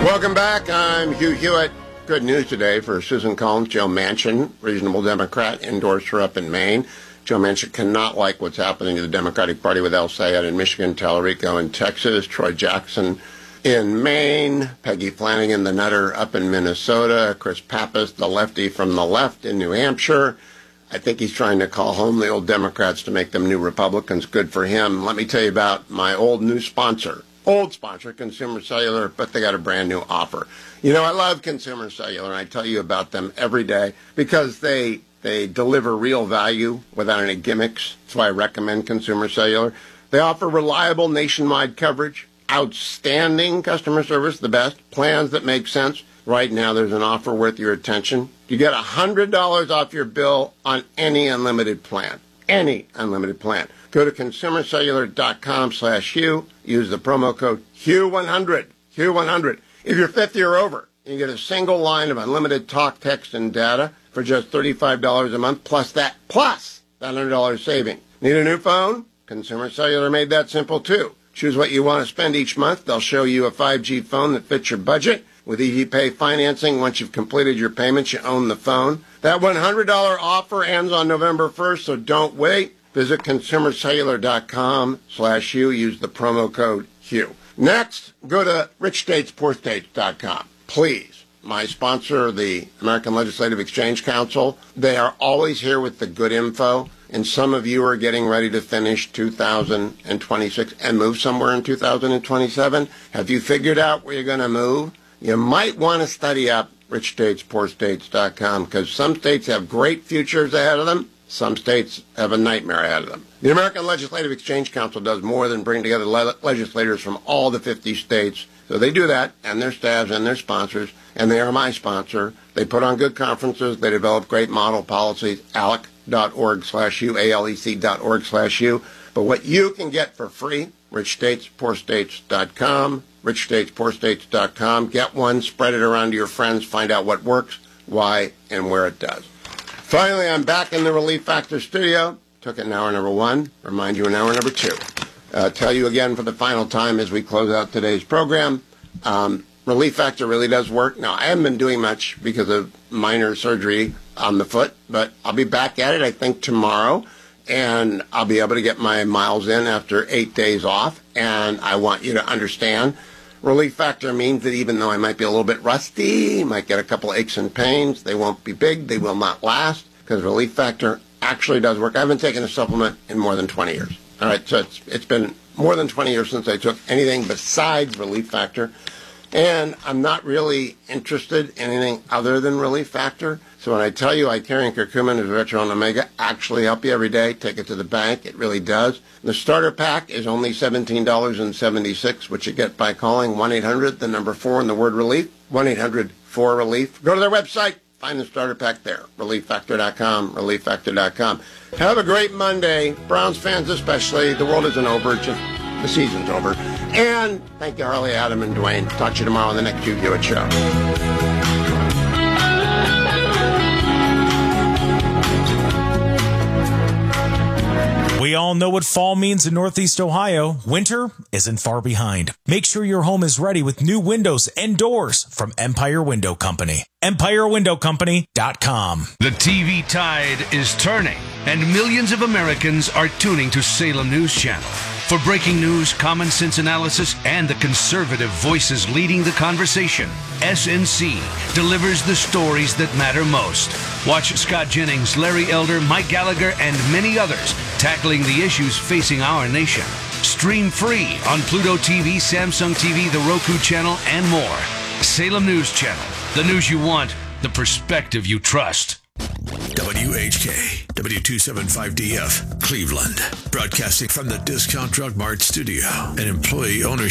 Welcome back. I'm Hugh Hewitt. Good news today for Susan Collins. Joe Manchin, reasonable Democrat, endorsed her up in Maine. Joe Manchin cannot like what's happening to the Democratic Party with El Sayed in Michigan, Tallarico in Texas, Troy Jackson in Maine, Peggy Flanagan, the nutter, up in Minnesota, Chris Pappas, the lefty from the left in New Hampshire. I think he's trying to call home the old Democrats to make them new Republicans. Good for him. Let me tell you about my new sponsor. Old sponsor, Consumer Cellular, but they got a brand new offer. You know, I love Consumer Cellular, and I tell you about them every day because they deliver real value without any gimmicks. That's why I recommend Consumer Cellular. They offer reliable nationwide coverage, outstanding customer service, the best, plans that make sense. Right now, there's an offer worth your attention. You get $100 off your bill on any unlimited plan. Any unlimited plan. Go to consumercellular.com/Hugh. Use the promo code HUGH100. HUGH100. If you're 50 or over, you get a single line of unlimited talk, text, and data for just $35 a month, plus that $100 saving. Need a new phone? Consumer Cellular made that simple, too. Choose what you want to spend each month. They'll show you a 5G phone that fits your budget. With Easy Pay financing, once you've completed your payments, you own the phone. That $100 offer ends on November 1st, so don't wait. Visit consumercellular.com/Hugh. Use the promo code Hugh. Next, go to richstatespoorstates.com. Please. My sponsor, the American Legislative Exchange Council, they are always here with the good info. And some of you are getting ready to finish 2026 and move somewhere in 2027. Have you figured out where you're going to move? You might want to study up richstatespoorstates.com because some states have great futures ahead of them. Some states have a nightmare ahead of them. The American Legislative Exchange Council does more than bring together legislators from all the 50 states. So they do that, and their staffs and their sponsors, and they are my sponsor. They put on good conferences. They develop great model policies. ALEC.org/Hugh, ALEC.org/Hugh. But what you can get for free, richstatespoorstates.com, richstatespoorstates.com. Get one, spread it around to your friends, find out what works, why, and where it does. Finally, I'm back in the Relief Factor studio. Took it in hour number one. Remind you in hour number two. Tell you again for the final time as we close out today's program. Relief Factor really does work. Now, I haven't been doing much because of minor surgery on the foot, but I'll be back at it, I think, tomorrow. And I'll be able to get my miles in after 8 days off. And I want you to understand, Relief Factor means that even though I might be a little bit rusty, might get a couple aches and pains, they won't be big, they will not last, because Relief Factor actually does work. I haven't taken a supplement in more than 20 years. All right, so it's been more than 20 years since I took anything besides Relief Factor. And I'm not really interested in anything other than Relief Factor. So when I tell you Icarian Curcumin and Resveratrol Omega actually help you every day, take it to the bank, it really does. The starter pack is only $17.76, which you get by calling 1-800, the number 4, and the word relief, 1-800-4-RELIEF. Go to their website, find the starter pack there, relieffactor.com, relieffactor.com. Have a great Monday, Browns fans especially. The world isn't over, it's just the season's over. And thank you, Harley, Adam, and Dwayne. Talk to you tomorrow on the next Hugh Hewitt Show. We all know what fall means in Northeast Ohio. Winter isn't far behind. Make sure your home is ready with new windows and doors from Empire Window Company. EmpireWindowCompany.com. The TV tide is turning, and millions of Americans are tuning to Salem News Channel. For breaking news, common sense analysis, and the conservative voices leading the conversation, SNC delivers the stories that matter most. Watch Scott Jennings, Larry Elder, Mike Gallagher, and many others tackling the issues facing our nation. Stream free on Pluto TV, Samsung TV, the Roku channel, and more. Salem News Channel. The news you want, the perspective you trust. WHK, W275DF, Cleveland. Broadcasting from the Discount Drug Mart studio. An employee ownership